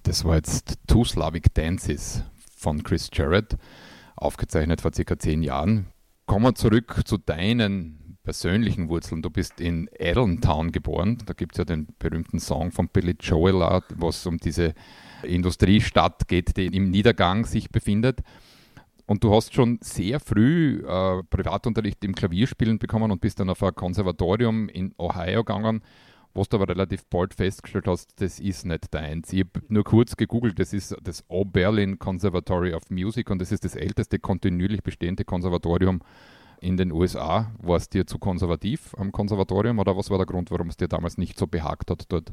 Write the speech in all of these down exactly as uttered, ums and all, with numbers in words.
Das war jetzt Two Slavic Dances von Chris Jarrett, aufgezeichnet vor circa zehn Jahren. Kommen wir zurück zu deinen persönlichen Wurzeln. Du bist in Allentown geboren. Da gibt es ja den berühmten Song von Billy Joel, was um diese Industriestadt geht, die im Niedergang sich befindet. Und du hast schon sehr früh äh, Privatunterricht im Klavierspielen bekommen und bist dann auf ein Konservatorium in Ohio gegangen, wo du aber relativ bald festgestellt hast, das ist nicht deins. Ich habe nur kurz gegoogelt, das ist das Oberlin Conservatory of Music und das ist das älteste kontinuierlich bestehende Konservatorium in den U S A. War es dir zu konservativ am Konservatorium oder was war der Grund, warum es dir damals nicht so behagt hat dort?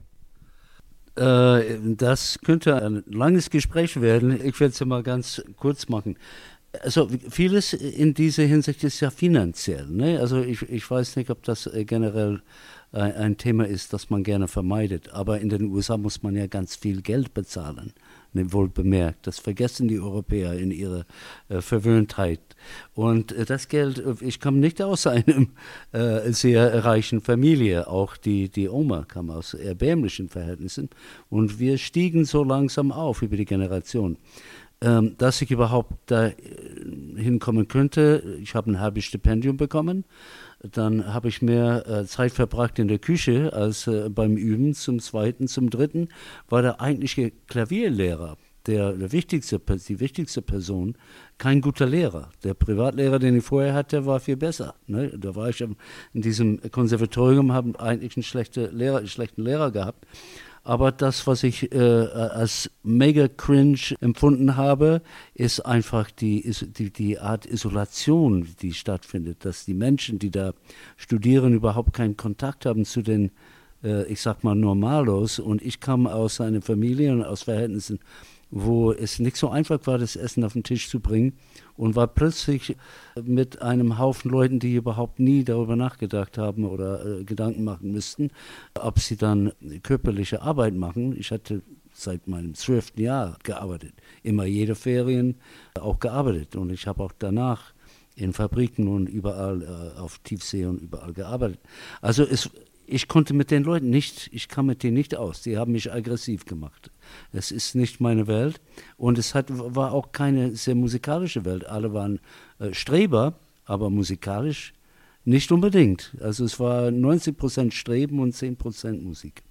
Äh, das könnte ein langes Gespräch werden. Ich werde es ja mal ganz kurz machen. Also vieles in dieser Hinsicht ist ja finanziell. Ne? Also ich, ich weiß nicht, ob das generell ein, ein Thema ist, das man gerne vermeidet. Aber in den U S A muss man ja ganz viel Geld bezahlen. Ne, wohl bemerkt. Das vergessen die Europäer in ihrer äh, Verwöhntheit. Und äh, das Geld, ich komme nicht aus einer äh, sehr reichen Familie. Auch die, die Oma kam aus erbärmlichen Verhältnissen. Und wir stiegen so langsam auf über die Generation. Ähm, dass ich überhaupt da hinkommen könnte, ich habe ein halbes Stipendium bekommen. Dann habe ich mehr äh, Zeit verbracht in der Küche als äh, beim Üben. Zum Zweiten, zum Dritten war der eigentliche Klavierlehrer, der, der wichtigste, die wichtigste Person, kein guter Lehrer. Der Privatlehrer, den ich vorher hatte, war viel besser. Ne? Da war ich in diesem Konservatorium, habe eigentlich einen schlechten Lehrer, einen schlechten Lehrer gehabt. Aber das, was ich äh, als mega cringe empfunden habe, ist einfach die, die, die Art Isolation, die stattfindet, dass die Menschen, die da studieren, überhaupt keinen Kontakt haben zu den, äh, ich sag mal, Normalos. Und ich kam aus einer Familie und aus Verhältnissen, wo es nicht so einfach war, das Essen auf den Tisch zu bringen und war plötzlich mit einem Haufen Leuten, die überhaupt nie darüber nachgedacht haben oder äh, Gedanken machen müssten, ob sie dann körperliche Arbeit machen. Ich hatte seit meinem zwölften Jahr gearbeitet, immer jede Ferien auch gearbeitet und ich habe auch danach in Fabriken und überall äh, auf Tiefsee und überall gearbeitet. Also es Ich konnte mit den Leuten nicht, ich kam mit denen nicht aus. Die haben mich aggressiv gemacht. Es ist nicht meine Welt. Und es hat, war auch keine sehr musikalische Welt. Alle waren äh, Streber, aber musikalisch nicht unbedingt. Also es war neunzig Prozent Streben und zehn Prozent Musik.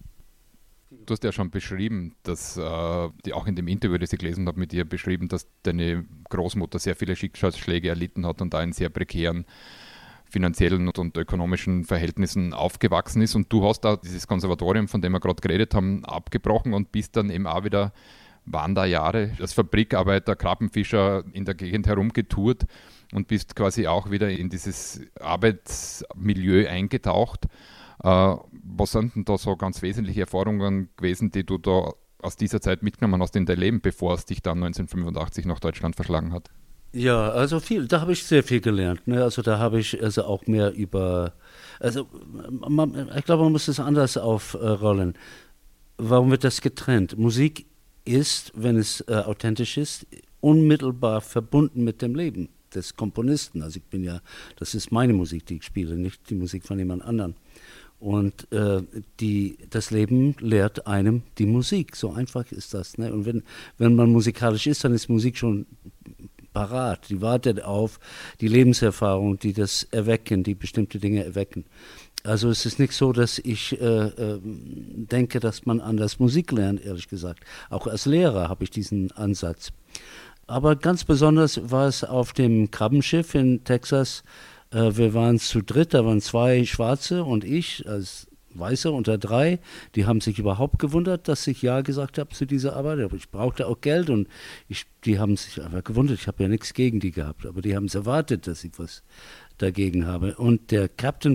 Du hast ja schon beschrieben, dass, äh, die auch in dem Interview, das ich gelesen habe, mit dir beschrieben, dass deine Großmutter sehr viele Schicksalsschläge erlitten hat und da in sehr prekären finanziellen und, und ökonomischen Verhältnissen aufgewachsen ist. Und du hast da dieses Konservatorium, von dem wir gerade geredet haben, abgebrochen und bist dann eben auch wieder Wanderjahre als Fabrikarbeiter, Krabbenfischer in der Gegend herumgetourt und bist quasi auch wieder in dieses Arbeitsmilieu eingetaucht. Äh, was sind denn da so ganz wesentliche Erfahrungen gewesen, die du da aus dieser Zeit mitgenommen hast in dein Leben, bevor es dich dann neunzehnhundertfünfundachtzig nach Deutschland verschlagen hat? Ja, also viel, da habe ich sehr viel gelernt. Ne? Also da habe ich also auch mehr über, also man, ich glaube, man muss es anders aufrollen. Warum wird das getrennt? Musik ist, wenn es äh, authentisch ist, unmittelbar verbunden mit dem Leben des Komponisten. Also ich bin ja, das ist meine Musik, die ich spiele, nicht die Musik von jemand anderem. Und äh, die, das Leben lehrt einem die Musik. So einfach ist das. Ne? Und wenn, wenn man musikalisch ist, dann ist Musik schon parat, die wartet auf die Lebenserfahrung, die das erwecken, die bestimmte Dinge erwecken. Also es ist nicht so, dass ich äh, äh, denke, dass man anders Musik lernt, ehrlich gesagt. Auch als Lehrer habe ich diesen Ansatz. Aber ganz besonders war es auf dem Krabbenschiff in Texas. Äh, wir waren zu dritt, da waren zwei Schwarze und ich als Weiße unter drei, die haben sich überhaupt gewundert, dass ich Ja gesagt habe zu dieser Arbeit. Aber ich brauchte auch Geld und ich, die haben sich einfach gewundert. Ich habe ja nichts gegen die gehabt, aber die haben es erwartet, dass ich was dagegen habe. Und der Captain